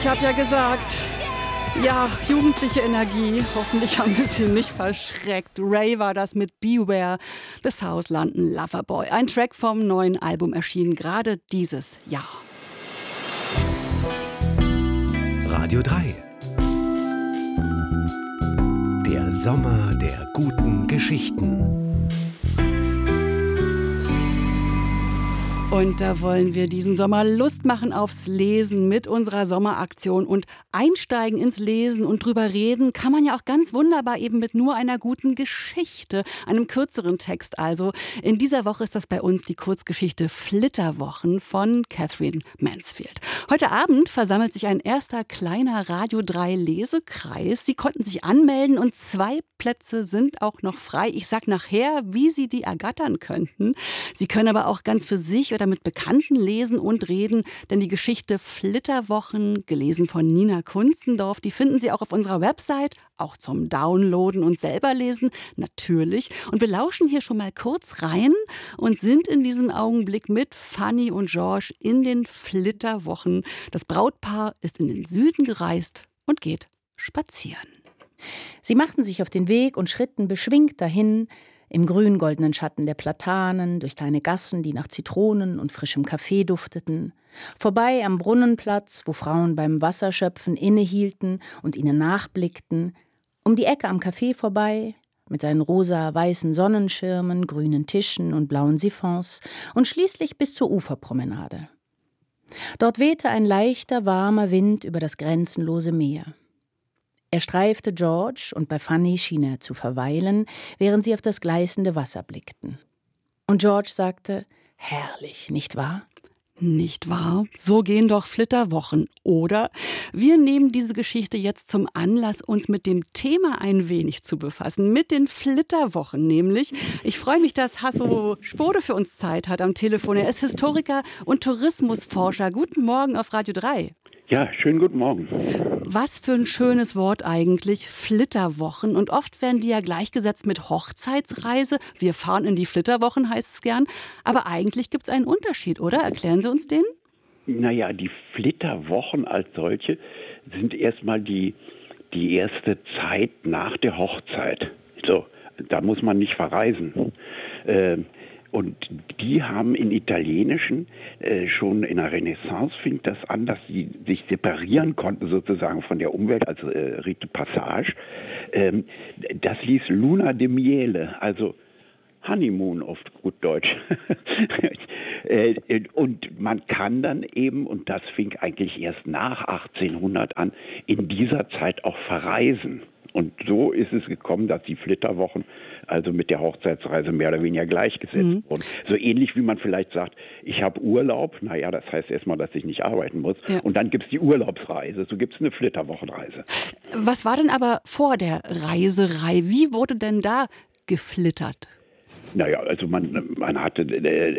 habe ja gesagt, ja, jugendliche Energie. Hoffentlich haben wir sie nicht verschreckt. Ray war das mit Beware, The South London Loverboy. Ein Track vom neuen Album erschienen gerade dieses Jahr. Radio 3. Der Sommer der guten Geschichten. Und da wollen wir diesen Sommer Lust machen aufs Lesen mit unserer Sommeraktion und einsteigen ins Lesen und drüber reden kann man ja auch ganz wunderbar eben mit nur einer guten Geschichte, einem kürzeren Text also. In dieser Woche ist das bei uns die Kurzgeschichte Flitterwochen von Katherine Mansfield. Heute Abend versammelt sich ein erster kleiner Radio 3 Lesekreis. Sie konnten sich anmelden und 2 Plätze sind auch noch frei. Ich sag nachher, wie Sie die ergattern könnten. Sie können aber auch ganz für sich oder mit Bekannten lesen und reden, denn die Geschichte Flitterwochen, gelesen von Nina Kunzendorf, die finden Sie auch auf unserer Website, auch zum Downloaden und selber lesen, natürlich. Und wir lauschen hier schon mal kurz rein und sind in diesem Augenblick mit Fanny und George in den Flitterwochen. Das Brautpaar ist in den Süden gereist und geht spazieren. Sie machten sich auf den Weg und schritten beschwingt dahin, im grün-goldenen Schatten der Platanen, durch kleine Gassen, die nach Zitronen und frischem Kaffee dufteten, vorbei am Brunnenplatz, wo Frauen beim Wasserschöpfen innehielten und ihnen nachblickten, um die Ecke am Café vorbei, mit seinen rosa-weißen Sonnenschirmen, grünen Tischen und blauen Siphons und schließlich bis zur Uferpromenade. Dort wehte ein leichter, warmer Wind über das grenzenlose Meer. Er streifte George und bei Fanny schien er zu verweilen, während sie auf das gleißende Wasser blickten. Und George sagte, herrlich, nicht wahr? Nicht wahr? So gehen doch Flitterwochen, oder? Wir nehmen diese Geschichte jetzt zum Anlass, uns mit dem Thema ein wenig zu befassen. Mit den Flitterwochen nämlich. Ich freue mich, dass Hasso Spode für uns Zeit hat am Telefon. Er ist Historiker und Tourismusforscher. Guten Morgen auf Radio 3. Ja, schönen guten Morgen. Was für ein schönes Wort eigentlich, Flitterwochen. Und oft werden die ja gleichgesetzt mit Hochzeitsreise. Wir fahren in die Flitterwochen, heißt es gern. Aber eigentlich gibt es einen Unterschied, oder? Erklären Sie uns den? Naja, die Flitterwochen als solche sind erstmal die erste Zeit nach der Hochzeit. So, da muss man nicht verreisen. Und die haben im Italienischen schon in der Renaissance fing das an, dass sie sich separieren konnten sozusagen von der Umwelt, also Rite Passage. Das hieß Luna de Miele, also Honeymoon auf gut Deutsch. Und man kann dann eben, und das fing eigentlich erst nach 1800 an, in dieser Zeit auch verreisen. Und so ist es gekommen, dass die Flitterwochen also mit der Hochzeitsreise mehr oder weniger gleichgesetzt wurden. So ähnlich wie man vielleicht sagt, ich habe Urlaub, naja, das heißt erstmal, dass ich nicht arbeiten muss. Ja. Und dann gibt es die Urlaubsreise, so gibt es eine Flitterwochenreise. Was war denn aber vor der Reiserei? Wie wurde denn da geflittert? Naja, also man hatte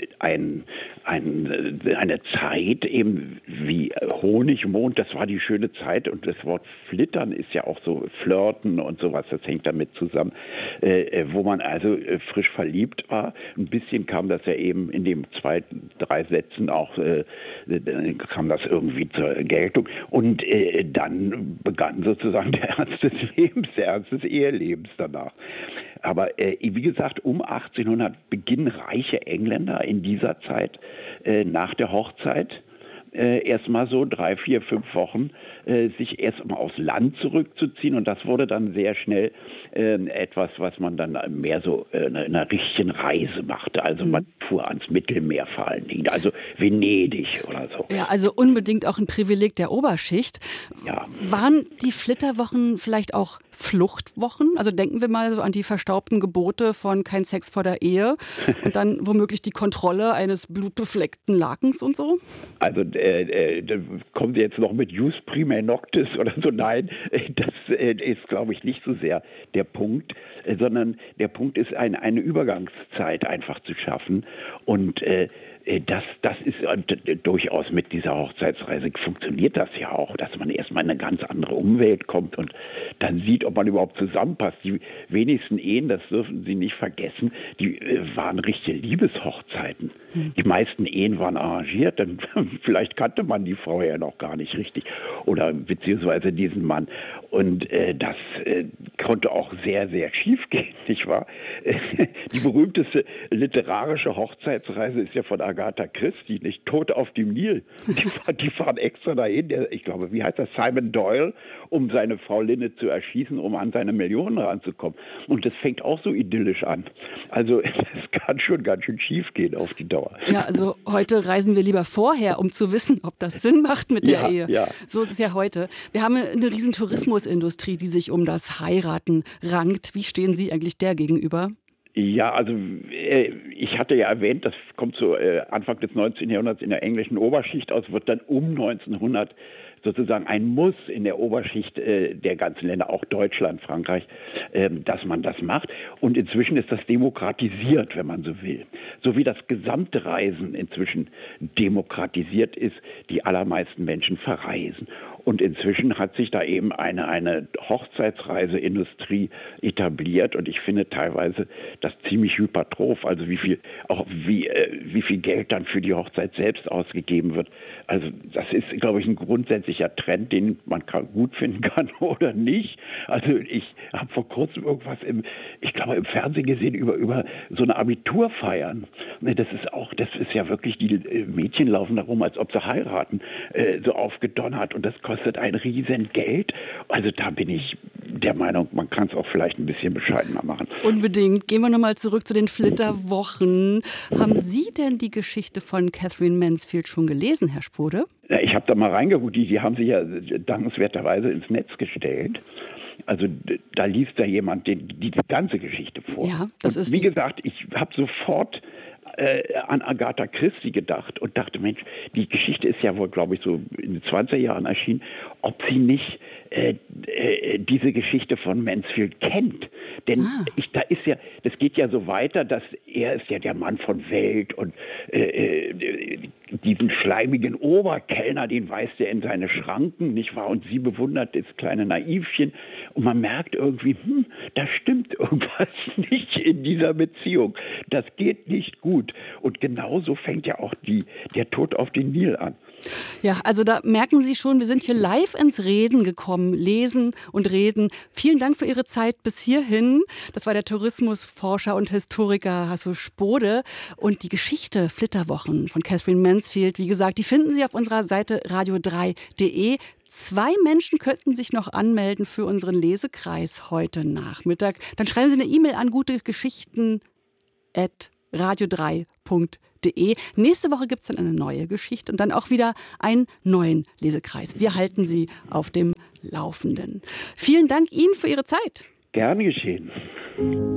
eine Zeit eben wie Honigmond, das war die schöne Zeit und das Wort flittern ist ja auch so flirten und sowas, das hängt damit zusammen, wo man also frisch verliebt war. Ein bisschen kam das ja eben in den 2, 3 Sätzen auch, kam das irgendwie zur Geltung und dann begann sozusagen der Ernst des Lebens, der Ernst des Ehelebens danach. Aber wie gesagt, um 1800 beginnen reiche Engländer in dieser Zeit nach der Hochzeit erstmal so 3, 4, 5 Wochen sich erstmal aufs Land zurückzuziehen. Und das wurde dann sehr schnell etwas, was man dann mehr so in einer richtigen Reise machte. Also man fuhr ans Mittelmeer vor allen Dingen, also Venedig oder so. Ja, also unbedingt auch ein Privileg der Oberschicht. Ja. Waren die Flitterwochen vielleicht auch Fluchtwochen? Also denken wir mal so an die verstaubten Gebote von kein Sex vor der Ehe und dann womöglich die Kontrolle eines blutbefleckten Lakens und so? Also da kommt jetzt noch mit Jus Primae Noctis oder so. Nein, das ist, glaube ich, nicht so sehr der Punkt, sondern der Punkt ist, eine Übergangszeit einfach zu schaffen. Und das ist durchaus mit dieser Hochzeitsreise funktioniert das ja auch, dass man erstmal in eine ganz andere Umwelt kommt und dann sieht, ob man überhaupt zusammenpasst. Die wenigsten Ehen, das dürfen Sie nicht vergessen, die waren richtige Liebeshochzeiten. Die meisten Ehen waren arrangiert, dann vielleicht kannte man die Frau ja noch gar nicht richtig oder beziehungsweise diesen Mann. Und das konnte auch sehr, sehr schief gehen, nicht wahr? Die berühmteste literarische Hochzeitsreise ist ja von Agatha Christie, nicht? Tod auf dem Nil. Die fahren extra dahin, ich glaube, wie heißt das, Simon Doyle, um seine Frau Lynette zu erschießen, um an seine Millionen ranzukommen. Und das fängt auch so idyllisch an. Also es kann schon ganz schön schief gehen auf die Dauer. Ja, also heute reisen wir lieber vorher, um zu wissen, ob das Sinn macht mit der Ehe. Ja. So ist es ja heute. Wir haben eine riesen Tourismusindustrie, die sich um das Heiraten rankt. Wie stehen Sie eigentlich der gegenüber? Ja, also ich hatte ja erwähnt, das kommt so Anfang des 19. Jahrhunderts in der englischen Oberschicht aus, wird dann um 1900 sozusagen ein Muss in der Oberschicht der ganzen Länder, auch Deutschland, Frankreich, dass man das macht. Und inzwischen ist das demokratisiert, wenn man so will. So wie das gesamte Reisen inzwischen demokratisiert ist, die allermeisten Menschen verreisen. Und inzwischen hat sich da eben eine Hochzeitsreiseindustrie etabliert und ich finde teilweise das ziemlich hypertroph, also wie viel Geld dann für die Hochzeit selbst ausgegeben wird. Also das ist, glaube ich, ein grundsätzlicher Trend, den man gut finden kann oder nicht. Also ich habe vor kurzem irgendwas im Fernsehen gesehen über so eine Abiturfeiern. Das ist ja wirklich, die Mädchen laufen da rum, als ob sie heiraten, so aufgedonnert und das kostet ein riesen Geld. Also da bin ich der Meinung, man kann es auch vielleicht ein bisschen bescheidener machen. Unbedingt. Gehen wir nochmal zurück zu den Flitterwochen. Haben Sie denn die Geschichte von Katherine Mansfield schon gelesen, Herr Spode? Ja, ich habe da mal reingeguckt. Die haben sich ja dankenswerterweise ins Netz gestellt. Also da liest da jemand die ganze Geschichte vor. Ja, das ist wie gesagt, ich habe sofort an Agatha Christie gedacht und dachte, Mensch, die Geschichte ist ja wohl, glaube ich, so in den 20er Jahren erschienen, ob sie nicht diese Geschichte von Mansfield kennt. Denn das geht ja so weiter, dass er ist ja der Mann von Welt und diesen schleimigen Oberkellner, den weist er in seine Schranken, nicht wahr? Und sie bewundert das kleine Naivchen und man merkt irgendwie, da stimmt irgendwas nicht in dieser Beziehung. Das geht nicht gut. Und genauso fängt ja auch der Tod auf den Nil an. Ja, also da merken Sie schon, wir sind hier live ins Reden gekommen, lesen und reden. Vielen Dank für Ihre Zeit bis hierhin. Das war der Tourismusforscher und Historiker Hasso Spode. Und die Geschichte Flitterwochen von Katherine Mansfield, wie gesagt, die finden Sie auf unserer Seite radio3.de. 2 Menschen könnten sich noch anmelden für unseren Lesekreis heute Nachmittag. Dann schreiben Sie eine E-Mail an gutegeschichten@radio3.de. Nächste Woche gibt es dann eine neue Geschichte und dann auch wieder einen neuen Lesekreis. Wir halten Sie auf dem Laufenden. Vielen Dank Ihnen für Ihre Zeit. Gern geschehen.